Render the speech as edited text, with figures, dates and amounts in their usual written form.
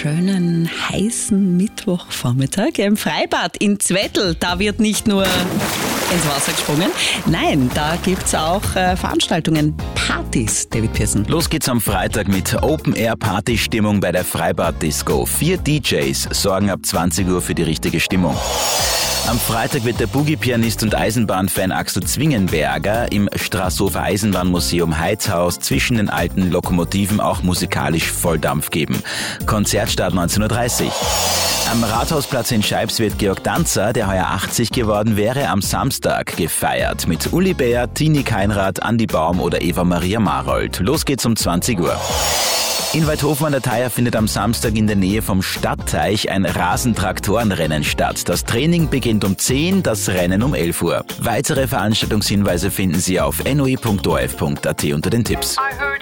schönen, heißen Mittwochvormittag im Freibad in Zwettl. Da wird nicht nur ins Wasser gesprungen, nein, da gibt's auch Veranstaltungen, Partys, David Pearson. Los geht's am Freitag mit Open-Air-Party-Stimmung bei der Freibad-Disco. 4 DJs sorgen ab 20 Uhr für die richtige Stimmung. Am Freitag wird der Boogie-Pianist und Eisenbahnfan Axel Zwingenberger im Straßhofer Eisenbahnmuseum Heizhaus zwischen den alten Lokomotiven auch musikalisch Volldampf geben. Konzertstart 19.30 Uhr. Am Rathausplatz in Scheibs wird Georg Danzer, der heuer 80 geworden wäre, am Samstag gefeiert. Mit Uli Bär, Tini Keinrad, Andi Baum oder Eva Maria Marold. Los geht's um 20 Uhr. In Weidhofen an der Thaya findet am Samstag in der Nähe vom Stadtteich ein Rasentraktorenrennen statt. Das Training beginnt um 10, das Rennen um 11 Uhr. Weitere Veranstaltungshinweise finden Sie auf noi.orf.at unter den Tipps.